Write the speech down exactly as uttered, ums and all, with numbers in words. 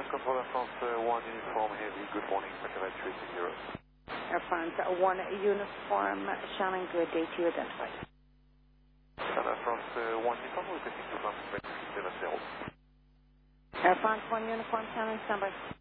Control Air France uh, one Uniform Heavy, good morning, Macabre three six zero. Air France one Uniform, Shannon, good day to you identified. Air France uh, one Uniform, requesting to France seven zero. Air France one Uniform, Shannon, standby.